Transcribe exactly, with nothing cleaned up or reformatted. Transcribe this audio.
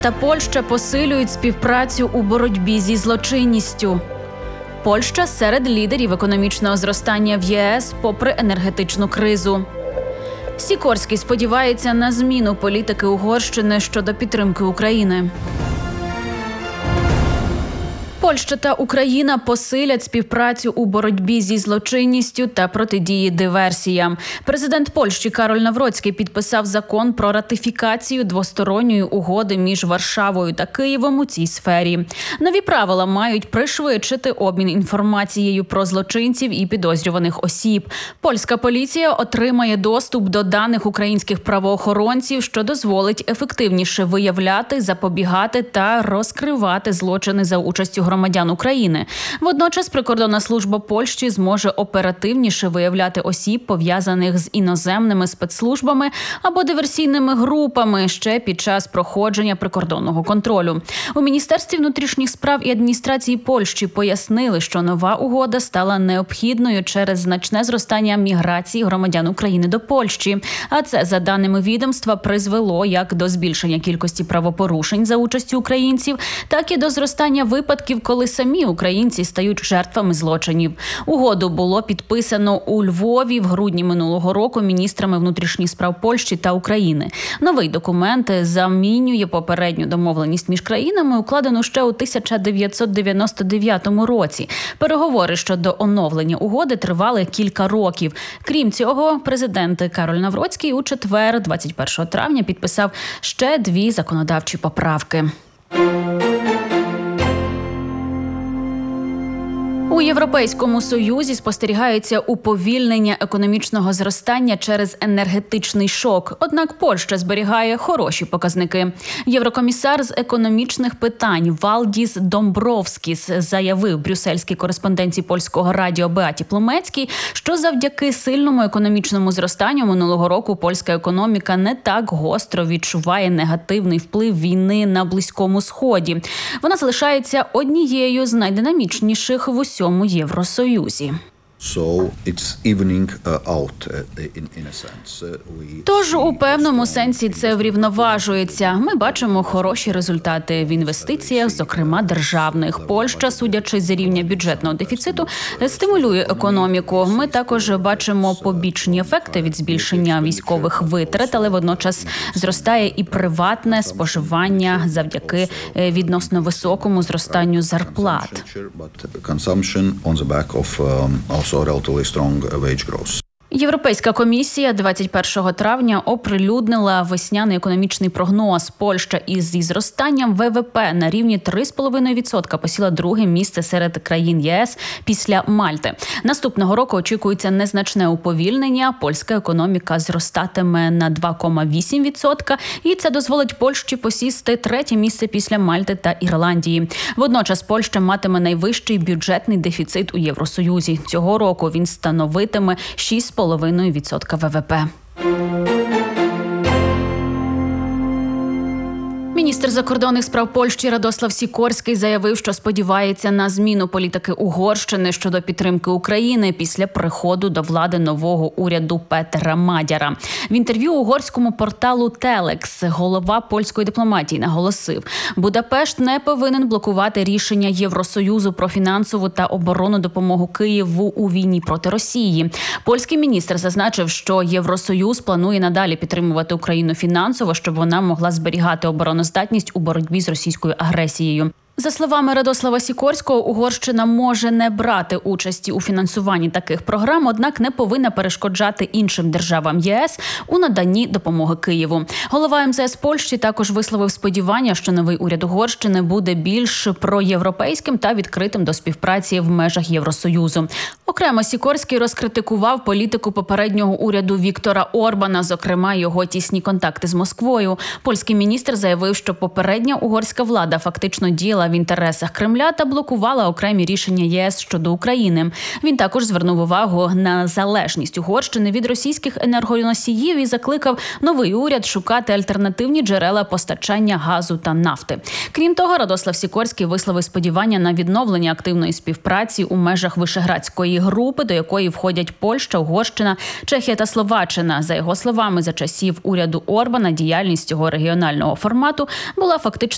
Та Польща посилюють співпрацю у боротьбі зі злочинністю. Польща серед лідерів економічного зростання в ЄС попри енергетичну кризу. Сікорський сподівається на зміну політики Угорщини щодо підтримки України. Польща та Україна посилять співпрацю у боротьбі зі злочинністю та протидії диверсіям. Президент Польщі Кароль Навроцький підписав закон про ратифікацію двосторонньої угоди між Варшавою та Києвом у цій сфері. Нові правила мають пришвидшити обмін інформацією про злочинців і підозрюваних осіб. Польська поліція отримає доступ до даних українських правоохоронців, що дозволить ефективніше виявляти, запобігати та розкривати злочини за участю громадян України. Водночас прикордонна служба Польщі зможе оперативніше виявляти осіб, пов'язаних з іноземними спецслужбами або диверсійними групами ще під час проходження прикордонного контролю. У Міністерстві внутрішніх справ і адміністрації Польщі пояснили, що нова угода стала необхідною через значне зростання міграції громадян України до Польщі. А це, за даними відомства, призвело як до збільшення кількості правопорушень за участю українців, так і до зростання випадків, коли самі українці стають жертвами злочинів. Угоду було підписано у Львові в грудні минулого року міністрами внутрішніх справ Польщі та України. Новий документ замінює попередню домовленість між країнами, укладену ще у тисяча дев'ятсот дев'яносто дев'ятому році. Переговори щодо оновлення угоди тривали кілька років. Крім цього, президент Кароль Навроцький у четвер, двадцять першого травня, підписав ще дві законодавчі поправки. У Європейському Союзі спостерігається уповільнення економічного зростання через енергетичний шок. Однак Польща зберігає хороші показники. Єврокомісар з економічних питань Валдіс Домбровскіс заявив брюссельській кореспонденції польського радіо Беаті Плумецькій, що завдяки сильному економічному зростанню минулого року польська економіка не так гостро відчуває негативний вплив війни на Близькому Сході. Вона залишається однією з найдинамічніших в усьому Євросоюзі. Тож у певному сенсі це врівноважується. Ми бачимо хороші результати в інвестиціях, зокрема державних. Польща, судячи з рівня бюджетного дефіциту, стимулює економіку. Ми також бачимо побічні ефекти від збільшення військових витрат, але водночас зростає і приватне споживання завдяки відносно високому зростанню зарплат. Європейська комісія двадцять першого травня оприлюднила весняний економічний прогноз. Польща із зростанням ВВП на рівні три цілих п'ять десятих відсотка посіла друге місце серед країн ЄС після Мальти. Наступного року очікується незначне уповільнення. Польська економіка зростатиме на два цілих вісім десятих відсотка, і це дозволить Польщі посісти третє місце після Мальти та Ірландії. Водночас Польща матиме найвищий бюджетний дефіцит у Євросоюзі. Цього року він становитиме шість цілих п'ять десятих відсотка ВВП. Міністр закордонних справ Польщі Радослав Сікорський заявив, що сподівається на зміну політики Угорщини щодо підтримки України після приходу до влади нового уряду Петера Мадяра. В інтерв'ю угорському порталу Телекс голова польської дипломатії наголосив, Будапешт не повинен блокувати рішення Євросоюзу про фінансову та оборонну допомогу Києву у війні проти Росії. Польський міністр зазначив, що Євросоюз планує надалі підтримувати Україну фінансово, щоб вона могла зберігати обороноздатність у боротьбі з російською агресією. За словами Радослава Сікорського, Угорщина може не брати участі у фінансуванні таких програм, однак не повинна перешкоджати іншим державам ЄС у наданні допомоги Києву. Голова ем зе ес Польщі також висловив сподівання, що новий уряд Угорщини буде більш проєвропейським та відкритим до співпраці в межах Євросоюзу. Окремо Сікорський розкритикував політику попереднього уряду Віктора Орбана, зокрема його тісні контакти з Москвою. Польський міністр заявив, що попередня угорська влада фактично діяла в інтересах Кремля та блокувала окремі рішення ЄС щодо України. Він також звернув увагу на залежність Угорщини від російських енергоносіїв і закликав новий уряд шукати альтернативні джерела постачання газу та нафти. Крім того, Радослав Сікорський висловив сподівання на відновлення активної співпраці у межах Вишеградської групи, до якої входять Польща, Угорщина, Чехія та Словаччина. За його словами, за часів уряду Орбана діяльність цього регіонального формату була фактично